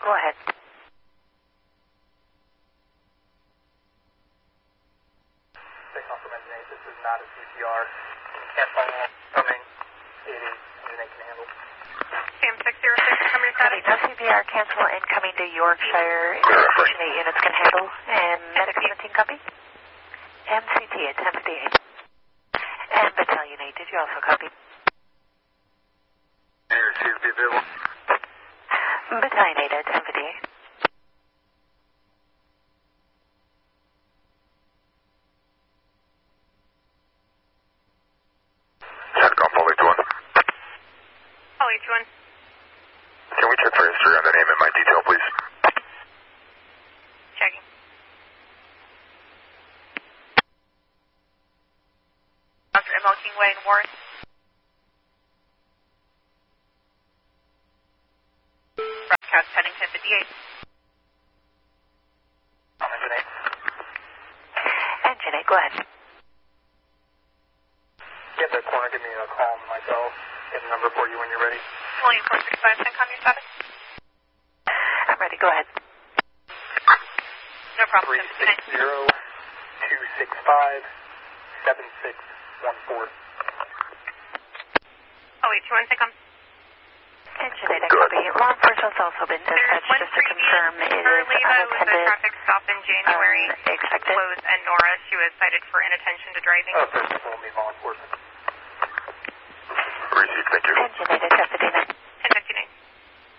Go ahead. Signal from engine 8, this is not a CPR. Can't follow coming. 80, engine 8 can handle. Sam 606, come your status. No CPR, cancel incoming to Yorkshire. Engine 8 units can handle. And medic 17, copy? MCT at 1058. And Battalion 8, did you also copy? Here, CSB available. Battalion 8 at 1058. CENTCOM, Paul 81. Paul 81. Can we check for history on the name and my detail, please? Checking. Dr. M.L. Kingway and Warren. Broadcast heading 1058. I'm engine 8. Engine 8, go ahead. Get that corner, give me a call myself. Get a number for you when you're ready. William 465, CENTCOM, your status. I'm ready, go ahead. No problem. 360-265-7614. Oh, 81, CENTCOM. Engine 8, copy. Law enforcement's also been dispatched just to confirm it is was a unattended. traffic stop in January. Expected. Lowe's and Nora. She was cited for inattention to driving. First will be law enforcement. Received, thank you. Engine 8 at 1059.